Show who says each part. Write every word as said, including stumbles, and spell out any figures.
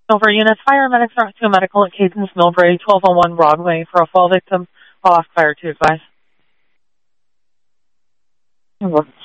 Speaker 1: Over units, paramedics are to medical at Cadence Millbrae, twelve oh one Broadway for a fall victim. Call off fire to advise.